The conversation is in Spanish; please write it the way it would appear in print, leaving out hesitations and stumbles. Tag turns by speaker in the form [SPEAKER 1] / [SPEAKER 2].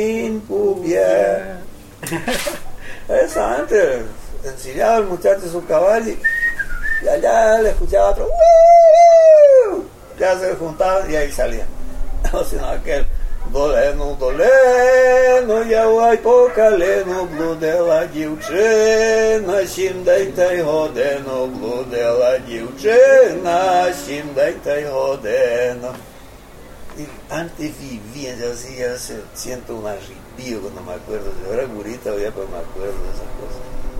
[SPEAKER 1] Cubia. Esa antes enseñaba al muchacho su caballo y allá le escuchaba otro. Ya se juntaban y ahí salían. O sino aquel doleno, ya guay pokaleno, bludela дівчина, сім дайте годину, bludela дівчина, сім дайте годину. Y antes vivía, yo así, ya siento un arrepío cuando me acuerdo. Yo era gurita, ya, pero me acuerdo de esas cosas.